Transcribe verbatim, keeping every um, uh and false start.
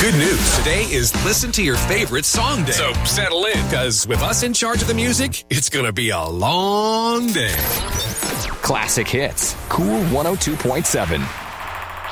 Good news. Today is Listen to Your Favorite Song Day. So settle in, because with us in charge of the music, it's going to be a long day. Classic Hits. Cool one oh two point seven.